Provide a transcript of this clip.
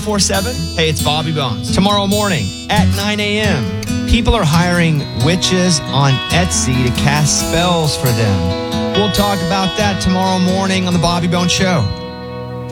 24/7? Hey, it's Bobby Bones. Tomorrow morning at 9 a.m., people are hiring witches on Etsy to cast spells for them. We'll talk about that tomorrow morning on The Bobby Bones Show.